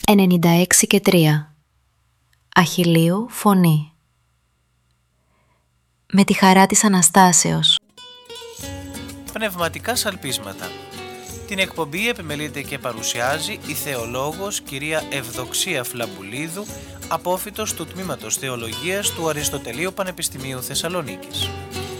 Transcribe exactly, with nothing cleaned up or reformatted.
ενενήντα έξι και τρία. Αχιλλείου φωνή. Με τη χαρά της Αναστάσεως. Πνευματικά σαλπίσματα. Την εκπομπή επιμελείται και παρουσιάζει η θεολόγος κυρία Ευδοξία Φλαμπουλίδου, απόφοιτος του Τμήματος Θεολογίας του Αριστοτελείου Πανεπιστημίου Θεσσαλονίκης.